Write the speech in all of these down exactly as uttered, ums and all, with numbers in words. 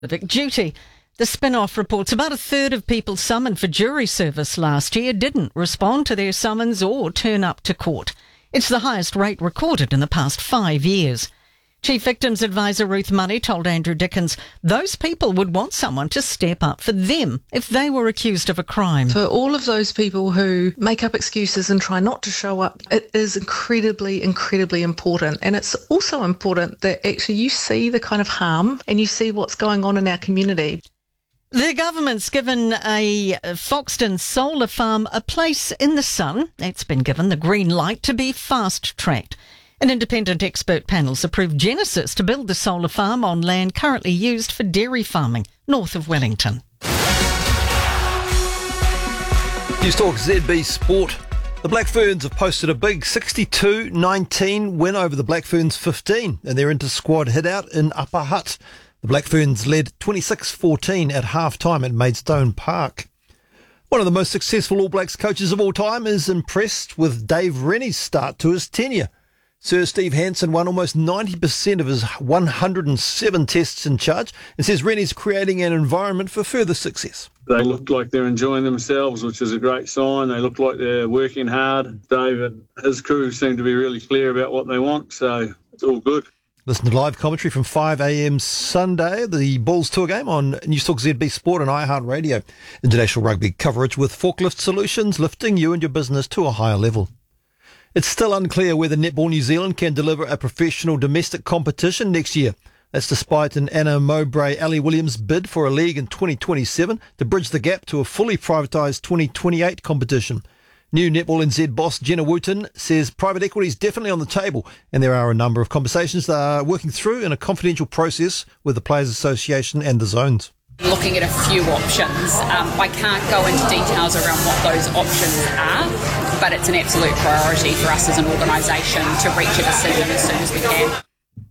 Civic duty. The Spin-Off reports about a third of people summoned for jury service last year didn't respond to their summons or turn up to court. It's the highest rate recorded in the past five years. Chief Victims Advisor Ruth Money told Andrew Dickens those people would want someone to step up for them if they were accused of a crime. For all of those people who make up excuses and try not to show up, it is incredibly, incredibly important. And it's also important that actually you see the kind of harm and you see what's going on in our community. The government's given a Foxton solar farm a place in the sun. It's been given the green light to be fast-tracked. An independent expert panel's approved Genesis to build the solar farm on land currently used for dairy farming north of Wellington. News Talk Z B Sport. The Black Ferns have posted a big sixty-two nineteen win over the Black Ferns fifteen in their inter-squad hit-out in Upper Hutt. The Black Ferns led twenty-six fourteen at half-time at Maidstone Park. One of the most successful All Blacks coaches of all time is impressed with Dave Rennie's start to his tenure. Sir Steve Hansen won almost ninety percent of his one hundred seven tests in charge and says Rennie's creating an environment for further success. They look like they're enjoying themselves, which is a great sign. They look like they're working hard. Dave and his crew seem to be really clear about what they want, so it's all good. Listen to live commentary from five a.m. Sunday, the Bulls tour game on News Talk Z B Sport and iHeartRadio. International rugby coverage with Forklift Solutions, lifting you and your business to a higher level. It's still unclear whether Netball New Zealand can deliver a professional domestic competition next year. That's despite an Anna Mowbray Ali Williams bid for a league in twenty twenty-seven to bridge the gap to a fully privatised twenty twenty-eight competition. New Netball N Z boss Jenna Wooten says private equity is definitely on the table and there are a number of conversations they are working through in a confidential process with the Players Association and the Zones. Looking at a few options. Um, I can't go into details around what those options are, but it's an absolute priority for us as an organisation to reach a decision as soon as we can.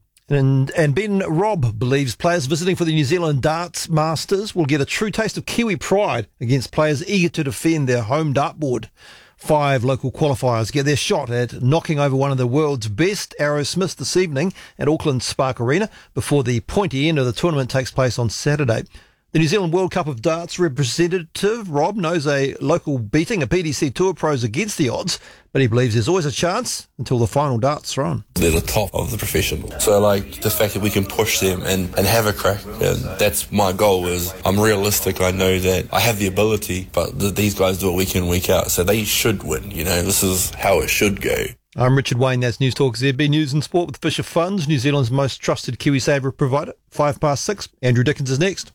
And, and Ben Robb believes players visiting for the New Zealand Darts Masters will get a true taste of Kiwi pride against players eager to defend their home dartboard. Five local qualifiers get their shot at knocking over one of the world's best, Aerosmith, this evening at Auckland Spark Arena before the pointy end of the tournament takes place on Saturday. The New Zealand World Cup of Darts representative, Rob, knows a local beating, a P D C Tour Pro's against the odds, but he believes there's always a chance until the final dart's thrown. They're the top of the professional. So, like, the fact that we can push them and, and have a crack, yeah, that's my goal. Is I'm realistic. I know that I have the ability, but th- these guys do it week in, week out, so they should win. You know, this is how it should go. I'm Richard Wayne, that's News Talk Z B News and Sport with Fisher Funds, New Zealand's most trusted KiwiSaver provider. Five past six. Andrew Dickens is next.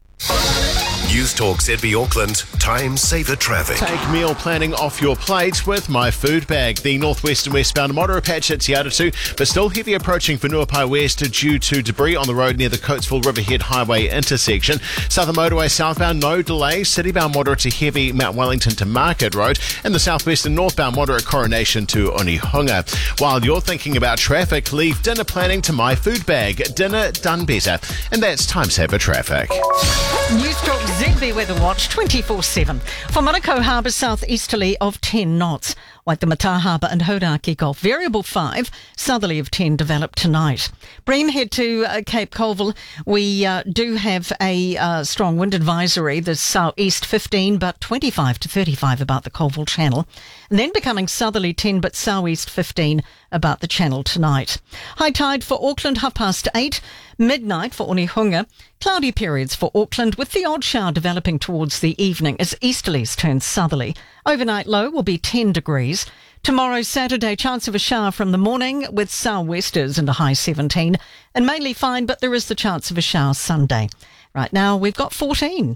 News Talk Z B Auckland, time saver traffic. Take meal planning off your plate with My Food Bag. The northwest and westbound moderate patch at Te Atatu, but still heavy approaching for Nuapai West due to debris on the road near the Coatesville Riverhead Highway intersection. Southern Motorway southbound, no delay. Citybound moderate to heavy Mount Wellington to Market Road, and the southwest and northbound moderate Coronation to Onehunga. While you're thinking about traffic, leave dinner planning to My Food Bag. Dinner done better. And that's time saver traffic. News Talk Z B Weather Watch twenty-four seven. For Manukau Harbour, southeasterly of ten knots. Waitemata Harbour and Hauraki Gulf, variable five, southerly of ten developed tonight. Bream, head to uh, Cape Colville. We uh, do have a uh, strong wind advisory, the southeast fifteen, but twenty-five to thirty-five about the Colville Channel. And then becoming southerly ten, but southeast fifteen about the Channel tonight. High tide for Auckland, half past eight. Midnight for Onehunga. Cloudy periods for Auckland with the odd shower developing towards the evening as easterlies turn southerly. Overnight low will be ten degrees. Tomorrow, Saturday, chance of a shower from the morning with sou'westers and a high seventeen. And mainly fine, but there is the chance of a shower Sunday. Right now, we've got fourteen.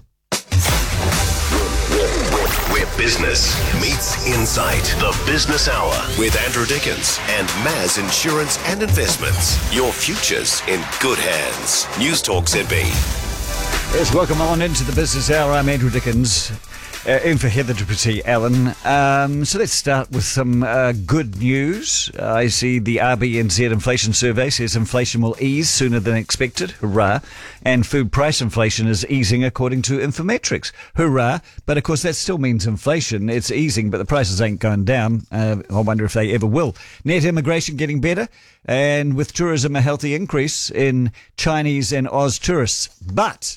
Where business meets insight. The Business Hour with Andrew Dickens and Maz Insurance and Investments. Your future's in good hands. News Talk Z B. Yes, welcome on into the Business Hour. I'm Andrew Dickens. Uh, in for Heather Dupree, Alan. Um, so let's start with some uh, good news. Uh, I see the R B N Z inflation survey says inflation will ease sooner than expected. Hurrah. And food price inflation is easing according to Infometrics. Hurrah. But of course that still means inflation. It's easing, but the prices ain't going down. Uh, I wonder if they ever will. Net immigration getting better. And with tourism a healthy increase in Chinese and Oz tourists. But